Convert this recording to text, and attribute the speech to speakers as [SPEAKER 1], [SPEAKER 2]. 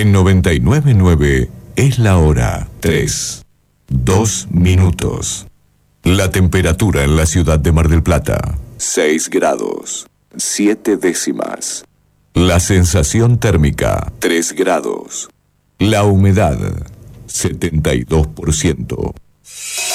[SPEAKER 1] En 99.9 es la hora 3, 2 minutos. La temperatura en la ciudad de Mar del Plata, 6 grados, 7 décimas. La sensación térmica, 3 grados. La humedad, 72%.